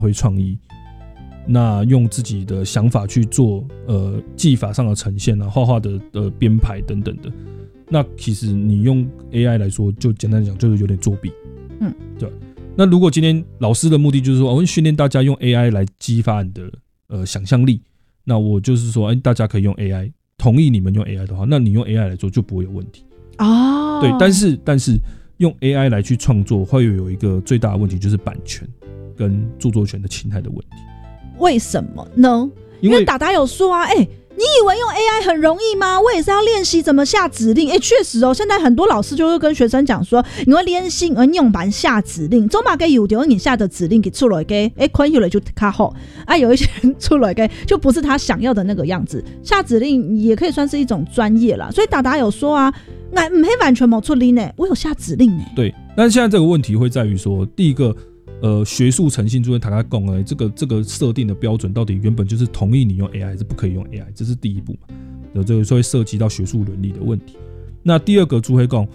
挥创意，那用自己的想法去做技法上的呈现啊，画画的编排等等的。那其实你用 AI 来说，就简单讲就是有点作弊，对。那如果今天老师的目的就是说，我会训练大家用 AI 来激发你的想象力，那我就是说，大家可以用 AI， 同意你们用 AI 的话，那你用 AI 来做就不会有问题哦。对，但是用 AI 来去创作，会有一个最大的问题，就是版权跟著作权的侵害的问题。 为什么呢？因为达达有说啊，你以为用 AI 很容易吗？我也是要练习怎么下指令。确实哦，现在很多老师就会跟学生讲说，你会练习用版下指令，总嘛给有的你下的指令给出来给，看起来就较好啊。有一些人出来给就不是他想要的那个样子。下指令也可以算是一种专业啦。所以达达有说啊，我不是完全没出力呢，我有下指令呢。 对，但是现在这个问题会在于说，第一个。学术诚信就会大家讲这个设定的标准到底原本就是同意你用 AI 还是不可以用 AI， 这是第一步嘛。这个会涉及到学术伦理的问题。那第二个朱黑讲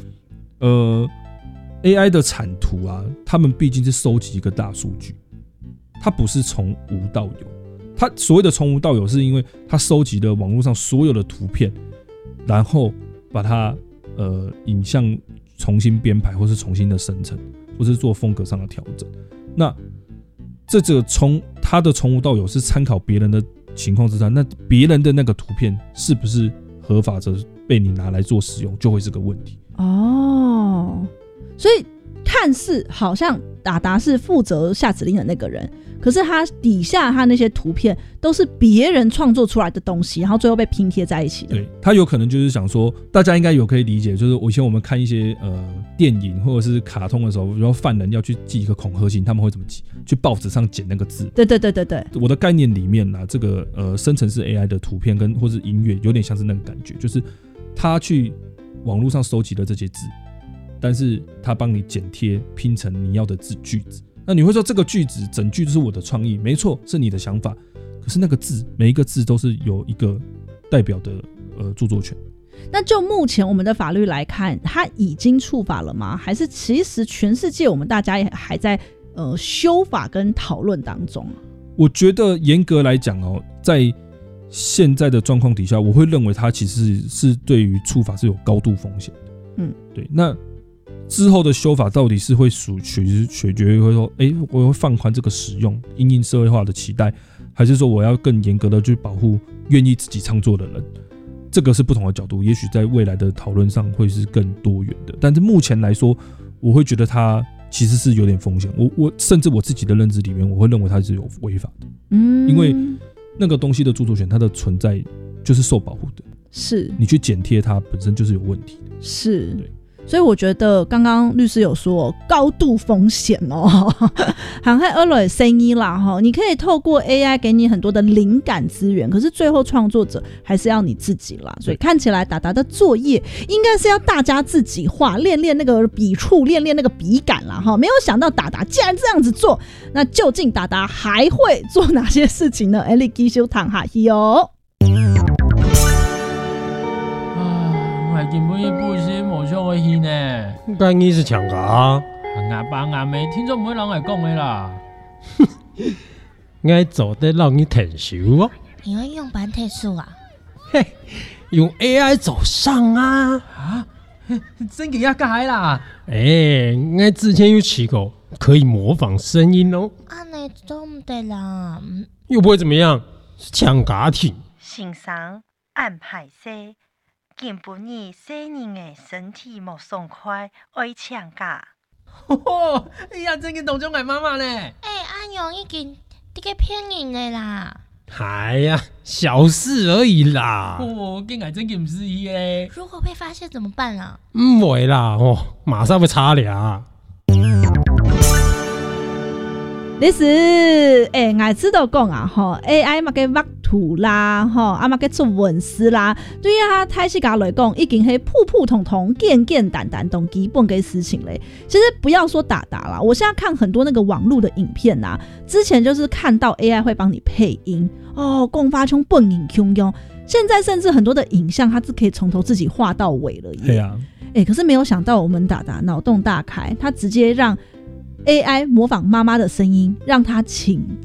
，AI 的产图啊，他们毕竟是收集一个大数据，它不是从无到有。它所谓的从无到有，是因为它收集了网络上所有的图片，然后把它影像重新编排，或是重新的生成，或是做风格上的调整。那这个它的从无到有是参考别人的情况之下，那别人的那个图片是不是合法的被你拿来做使用，就会是个问题哦。所以看似好像达达是负责下指令的那个人，可是他底下他那些图片都是别人创作出来的东西，然后最后被拼贴在一起的。 对，他有可能就是想说，大家应该有可以理解，就是以前我们看一些电影或者是卡通的时候，比如说犯人要去寄一个恐吓信，他们会怎么寄？去报纸上剪那个字。 对对对对对。 我的概念里面呢，这个生成式 AI 的图片跟或是音乐，有点像是那个感觉，就是他去网络上收集了这些字，但是他帮你剪贴拼成你要的句子。那你会说这个句子整句就是我的创意，没错，是你的想法。可是那个字，每一个字都是有一个代表的著作权。 那就目前我们的法律来看，它已经触法了吗？还是其实全世界我们大家也还在修法跟讨论当中？ 我觉得严格来讲哦，在现在的状况底下，我会认为它其实是对于触法是有高度风险的。对。那之后的修法到底是会取决于会说，我会放宽这个使用，因应社会化的期待，还是说我要更严格的去保护愿意自己创作的人？这个是不同的角度，也许在未来的讨论上会是更多元的。但是目前来说，我会觉得它其实是有点风险。我甚至我自己的认知里面，我会认为它是有违法的。因为那个东西的著作权，它的存在就是受保护的。是，你去剪贴它本身就是有问题的。是，对。 所以我觉得刚刚律师有说高度风险哦，航海二类声音啦哈，你可以透过 AI 给你很多的灵感资源，可是最后创作者还是要你自己啦。所以看起来达达的作业应该是要大家自己画，练练那个笔触，练练那个笔感啦哈。没有想到达达竟然这样子做，那究竟达达还会做哪些事情呢？你继续躺下去哦。 我根本也不是某种的戏呢， 该你是强噶， 牙爸牙妹听众唔会人来讲的啦。 我做得让你退休哦。 你会用版体数啊？ 嘿，用 AI 走上啊！ 啊，真给要改啦！ 我之前有试过，可以模仿声音哦。 安尼做唔得啦， 又不会怎么样，是强嘎体。 欣赏安排些。根本你小人的身体冇爽快，爱抢噶。 哎呀，真嘅当中系妈妈呢？ 阿勇已经这个骗人的啦。 哎呀，小事而已啦。 竟然真嘅唔是伊咧。 如果被发现怎么办啊？ 唔会啦，马上会查俩。 你是我知道讲啊，AI 嘛嘅画图啦，嘛嘅做文字啦，对于他太细家来讲，已经是普普通通、简简单单当基本嘅事情嘞。其实不要说达达啦，我现在看很多那个网络的影片啊，之前就是看到 AI 会帮你配音讲发穷笨影汹涌，现在甚至很多的影像它是可以从头自己画到尾了耶。 对啊， 可是没有想到我们达达脑洞大开，他直接让 AI 模仿妈妈的声音，让他请